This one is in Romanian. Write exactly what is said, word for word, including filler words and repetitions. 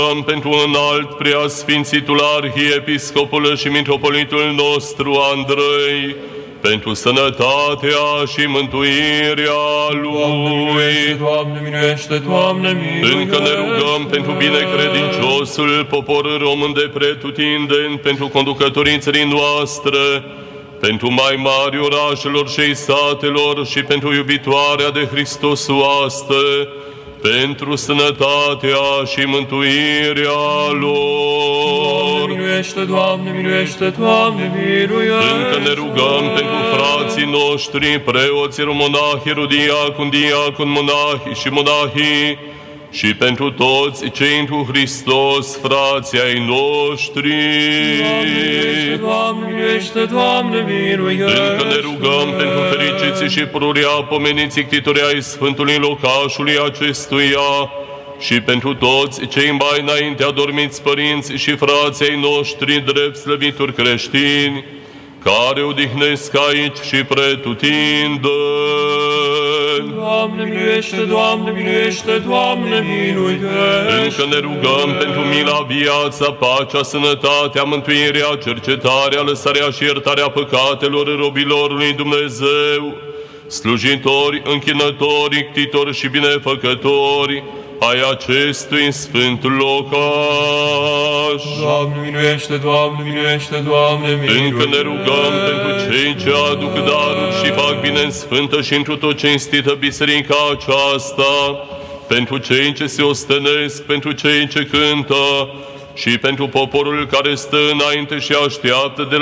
Pentru înalt preasfințitul arhiepiscopul și mitropolitul nostru Andrei, pentru sănătatea și mântuirea lui. Doamne miluiește, Doamne miluiește. Încă ne rugăm pentru binecredinciosul popor român de pretutindeni, pentru conducătorii țării noastre, pentru mai mari orașelor și satelor și pentru iubitoarea de Hristos oaste, pentru sănătatea și mântuirea lor. Doamne miluiește, Doamne miluiește, Doamne miluiește. Încă ne rugăm pentru frații noștri, preoții, monahi, erodiacon, diacon, monahi și monahii, și pentru toți cei întru Hristos, frații ai noștri. Doamne miluiește, Doamne miluiește. Încă ne rugăm pentru fericiții și pururea pomeniții ctitorii ai Sfântului locașului acestuia, și pentru toți cei mai înainte adormiți părinți și frații ai noștri, drept slăvituri creștini, care odihnesc aici și pretutindeni. Doamne miluiește, Doamne miluiește, Doamne miluiește. Încă ne rugăm pentru mila, viața, pacea, sănătatea, mântuirea, cercetarea, lăsarea și iertarea păcatelor robilor lui Dumnezeu, slujitori, închinători, ctitori și binefăcători ai acestui sfânt locaș. Doamne miluiește, Doamne miluiește, Doamne miluiește. Încă ne rugăm pentru cei ce aduc daruri și fac bine în sfântă și întru tot cinstită biserica aceasta, pentru cei ce se ostenesc, pentru cei ce cântă și pentru poporul care stă înainte și așteaptă de la